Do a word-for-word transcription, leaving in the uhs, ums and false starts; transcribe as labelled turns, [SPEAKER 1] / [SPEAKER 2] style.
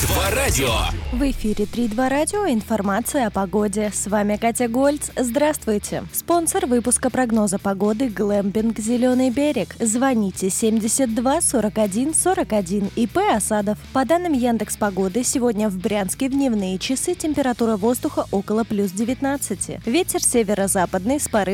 [SPEAKER 1] два радио.
[SPEAKER 2] В эфире три два радио. Информация о погоде. С вами Катя Гольц. Здравствуйте. Спонсор выпуска прогноза погоды «Глэмпинг Зеленый берег». Звоните семьдесят два сорок один сорок один. ИП Осадов. По данным Яндекс.Погоды, сегодня в Брянске в дневные часы температура воздуха около плюс девятнадцати. Ветер северо-западный с порывами